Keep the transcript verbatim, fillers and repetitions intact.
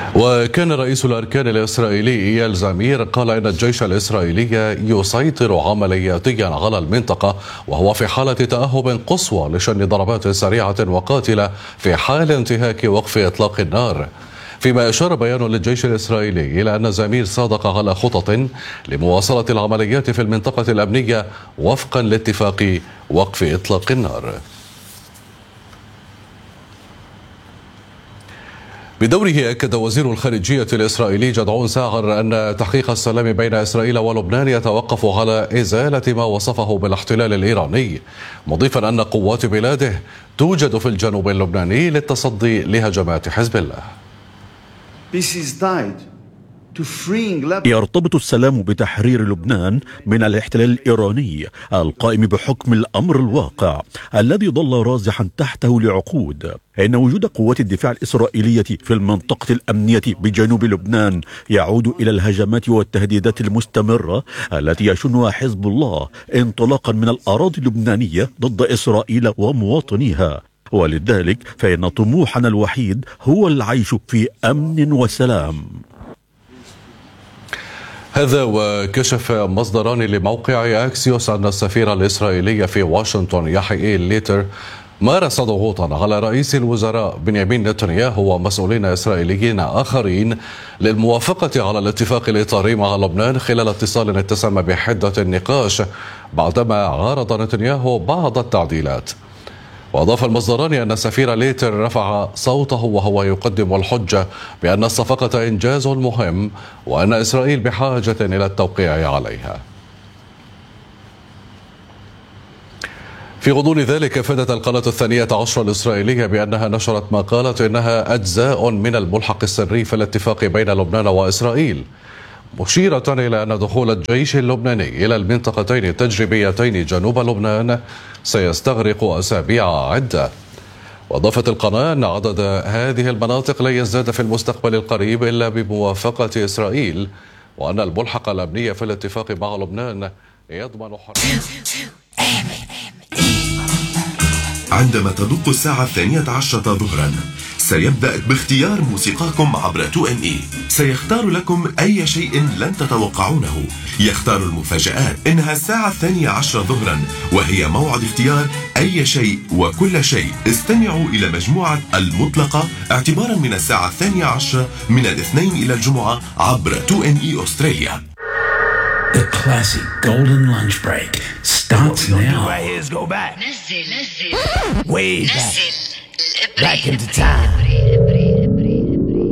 وكان رئيس الأركان الإسرائيلي إيال زمير قال إن الجيش الإسرائيلي يسيطر عملياتيا على المنطقة، وهو في حالة تأهب قصوى لشن ضربات سريعة وقاتلة في حال انتهاك وقف إطلاق النار. فيما أشار بيان للجيش الإسرائيلي إلى أن زمير صادق على خطط لمواصلة العمليات في المنطقة الأمنية وفقا لاتفاق وقف إطلاق النار. بدوره أكد وزير الخارجية الإسرائيلي جدعون ساعر أن تحقيق السلام بين إسرائيل ولبنان يتوقف على إزالة ما وصفه بالاحتلال الإيراني، مضيفا أن قوات بلاده توجد في الجنوب اللبناني للتصدي لهجمات حزب الله. يرتبط السلام بتحرير لبنان من الاحتلال الإيراني القائم بحكم الأمر الواقع الذي ظل رازحا تحته لعقود. إن وجود قوات الدفاع الإسرائيلية في المنطقة الأمنية بجنوب لبنان يعود إلى الهجمات والتهديدات المستمرة التي يشنها حزب الله انطلاقا من الأراضي اللبنانية ضد إسرائيل ومواطنيها، ولذلك فإن طموحنا الوحيد هو العيش في أمن وسلام. هذا وكشف مصدران لموقع أكسيوس أن السفير الإسرائيلي في واشنطن يحيى ليتر مارس ضغوطا على رئيس الوزراء بنيامين نتنياهو ومسؤولين إسرائيليين آخرين للموافقة على الاتفاق الإطاري مع لبنان خلال اتصال اتسم بحدة النقاش بعدما عارض نتنياهو بعض التعديلات. وأضاف المصدران أن السفير ليتر رفع صوته وهو يقدم الحجة بأن الصفقة إنجاز مهم وأن إسرائيل بحاجة إلى التوقيع عليها. في غضون ذلك أفادت القناة الثانية عشر الإسرائيلية بأنها نشرت مقالة إنها أجزاء من الملحق السري في الاتفاق بين لبنان وإسرائيل، مشيرة إلى أن دخول الجيش اللبناني إلى المنطقتين التجريبيتين جنوب لبنان سيستغرق أسابيع عدة. وأضافت القناة أن عدد هذه المناطق لا يزداد في المستقبل القريب إلا بموافقة إسرائيل، وأن الملحق الأمني في الاتفاق مع لبنان يضمن حرية. عندما تدق الساعة الثانية عشرة ظهرا سيبدأ باختيار موسيقاكم عبر تو إن إي. سيختار لكم أي شيء لن تتوقعونه، يختار المفاجآت. إنها الساعة الثانية عشرة ظهرا وهي موعد اختيار أي شيء وكل شيء. استمعوا إلى مجموعة المطلقة اعتبارا من الساعة الثانية عشرة من الاثنين إلى الجمعة عبر تو إن إي أستراليا. The classic golden lunch break starts now. What we gonna do right here is go back. Way back. Back into time.